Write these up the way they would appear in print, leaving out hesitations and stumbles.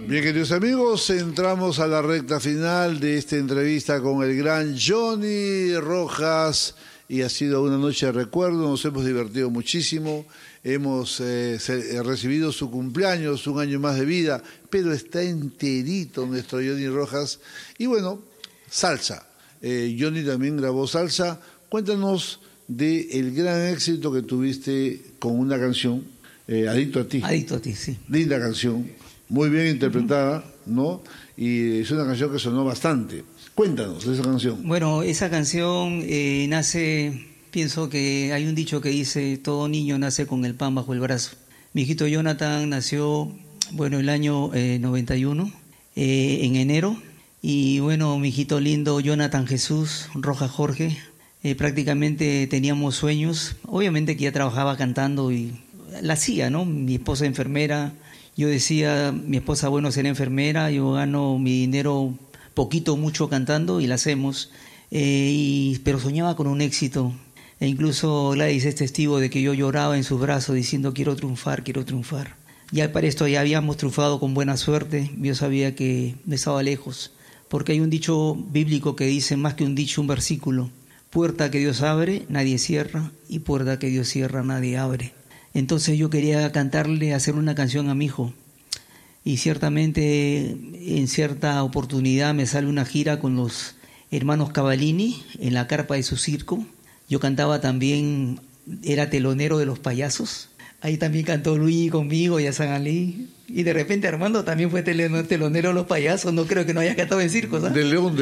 Bien, queridos amigos, entramos a la recta final de esta entrevista con el gran Johnny Rojas y ha sido una noche de recuerdo, nos hemos divertido muchísimo, hemos recibido su cumpleaños, un año más de vida, pero está enterito nuestro Johnny Rojas. Y bueno, salsa, Johnny también grabó salsa. Cuéntanos del gran éxito que tuviste con una canción, Adicto a ti. Adicto a ti, sí. Linda canción, muy bien interpretada, ¿no? Y es una canción que sonó bastante. Cuéntanos de esa canción. Bueno, esa canción nace, pienso que hay un dicho que dice, todo niño nace con el pan bajo el brazo. Mi hijito Jonathan nació, bueno, el año 91, en enero. Y bueno, mi hijito lindo Jonathan Jesús Rojas Jorge, prácticamente teníamos sueños. Obviamente que ya trabajaba cantando y la hacía, ¿no? Mi esposa enfermera, yo decía, mi esposa, bueno, será enfermera, yo gano mi dinero poquito, mucho cantando y la hacemos, pero soñaba con un éxito. E incluso Gladys es testigo de que yo lloraba en sus brazos diciendo quiero triunfar, quiero triunfar. Ya para esto ya habíamos triunfado con buena suerte, yo sabía que me estaba lejos, porque hay un dicho bíblico que dice, más que un dicho, un versículo, puerta que Dios abre, nadie cierra, y puerta que Dios cierra, nadie abre. Entonces yo quería cantarle, hacer una canción a mi hijo. Y ciertamente en cierta oportunidad me sale una gira con los hermanos Cavallini en la carpa de su circo. Yo cantaba también, era telonero de los payasos. Ahí también cantó Luis conmigo y a San Ali. Y de repente Armando también fue telonero de los payasos. No creo que no haya cantado en circos, ¿sabes? De León.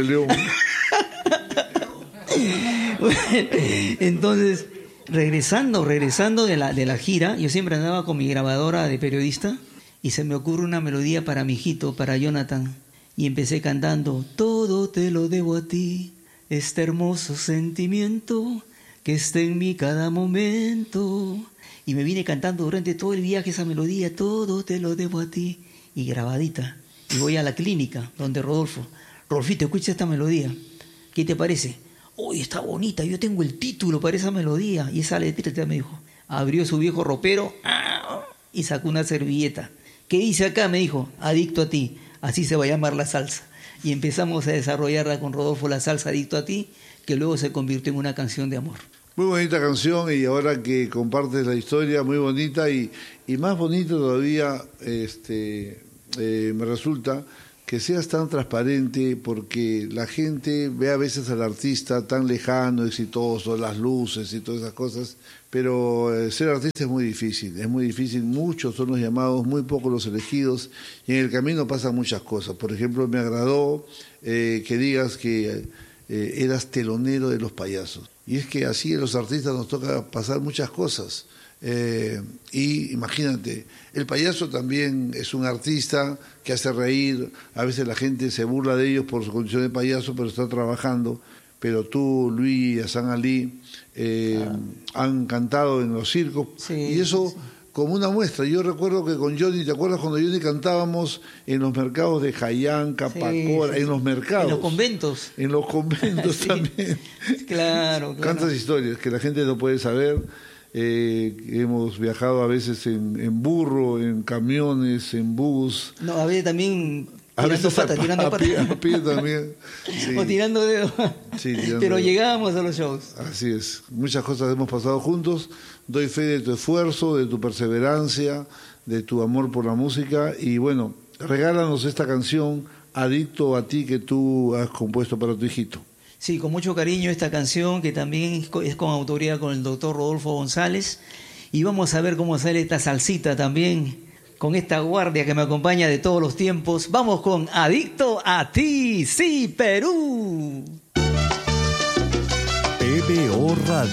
Entonces, regresando de la gira, yo siempre andaba con mi grabadora de periodista y se me ocurre una melodía para mi hijito, para Jonathan, y empecé cantando, todo te lo debo a ti, este hermoso sentimiento que está en mí cada momento. Y me vine cantando durante todo el viaje esa melodía, todo te lo debo a ti, y grabadita. Y voy a la clínica donde Rodolfito, escucha esta melodía, ¿qué te parece? Uy, está bonita, yo tengo el título para esa melodía. Y esa letrita me dijo, abrió su viejo ropero y sacó una servilleta. ¿Qué dice acá? Me dijo, adicto a ti, así se va a llamar la salsa. Y empezamos a desarrollarla con Rodolfo, la salsa Adicto a ti, que luego se convirtió en una canción de amor. Muy bonita canción y ahora que compartes la historia, muy bonita y más bonito todavía me resulta que seas tan transparente, porque la gente ve a veces al artista tan lejano, exitoso, las luces y todas esas cosas, pero ser artista es muy difícil, muchos son los llamados, muy pocos los elegidos, y en el camino pasan muchas cosas. Por ejemplo, me agradó que digas que eras telonero de los payasos, y es que así a los artistas nos toca pasar muchas cosas. Y imagínate, el payaso también es un artista que hace reír, a veces la gente se burla de ellos por su condición de payaso, pero está trabajando. Pero tú, Luis y Hassan Ali han cantado en los circos, sí, y eso sí, como una muestra. Yo recuerdo que con Johnny, ¿te acuerdas cuando Johnny cantábamos en los mercados de Jayán, Capacora, sí, en los mercados? En los conventos. En los conventos sí, también. Claro. Tantas historias que la gente no puede saber. Hemos viajado a veces en burro, en camiones, en bus. No, a veces también tirando patas. A pie también. Sí. O tirando dedos. Sí, pero llegábamos a los shows. Así es. Muchas cosas hemos pasado juntos. Doy fe de tu esfuerzo, de tu perseverancia, de tu amor por la música. Y bueno, regálanos esta canción, Adicto a ti, que tú has compuesto para tu hijito. Sí, con mucho cariño esta canción, que también es con autoría con el doctor Rodolfo González. Y vamos a ver cómo sale esta salsita también, con esta guardia que me acompaña de todos los tiempos. Vamos con Adicto a ti, sí, Perú. PBO Radio.